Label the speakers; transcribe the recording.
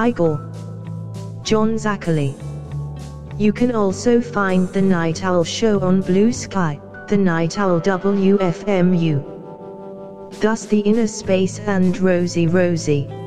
Speaker 1: Igor. John Zackerley. You can also find The Night Owl Show on Blue Sky, The Night Owl WFMU. Thus the Inner Space and Rosie Rosie.